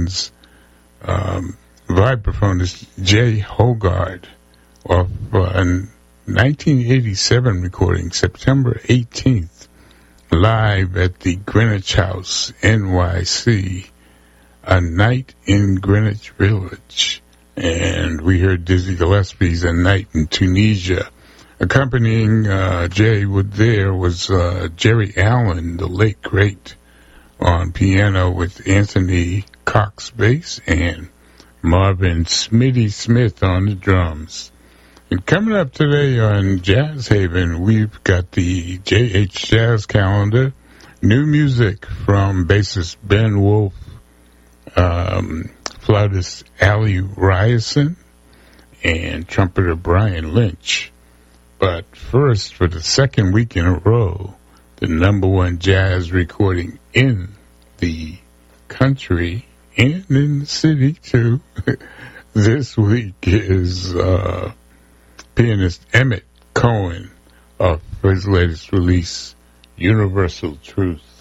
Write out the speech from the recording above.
Evans, vibraphonist Jay Hogarth of a 1987 recording, September 18th, live at the Greenwich House, NYC, A Night in Greenwich Village. And we heard Dizzy Gillespie's A Night in Tunisia. Accompanying Jay there was Jerry Allen, the late great, on piano with Anthony Cox bass and Marvin Smitty Smith on the drums. And coming up today on Jazz Haven, we've got the JH Jazz Calendar, new music from bassist Ben Wolf, flautist Ali Ryerson, and trumpeter Brian Lynch. But first, for the second week in a row, the #1 jazz recording in the country and in the city, too, this week is pianist Emmett Cohen of his latest release, Universal Truth.